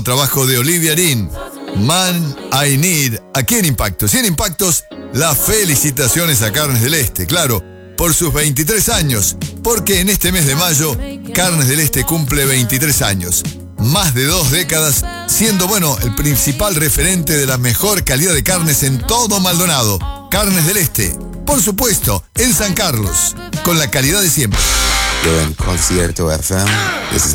nuevo trabajo de Olivia Dean, Man I Need, aquí en Impactos. Y en Impactos, las felicitaciones a Carnes del Este, claro, por sus 23 años, porque en este mes de mayo, Carnes del Este cumple 23 años. Más de 2 décadas, siendo, el principal referente de la mejor calidad de carnes en todo Maldonado. Carnes del Este, por supuesto, en San Carlos, con la calidad de siempre. Yo en Concierto FM.